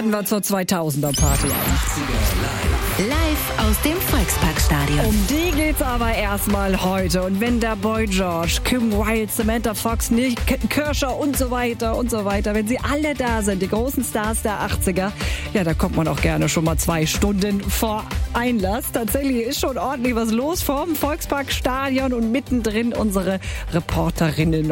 laden wir zur 2000er Party ein. Live aus dem Volksparkstadion. Um die geht's aber erstmal heute. Und wenn der Boy George, Kim Wilde, Samantha Fox, Nick Kershaw und so weiter, wenn sie alle da sind, die großen Stars der 80er, ja, da kommt man auch gerne schon mal 2 Stunden vor Einlass. Tatsächlich ist schon ordentlich was los vorm Volksparkstadion und mittendrin unsere Reporterinnen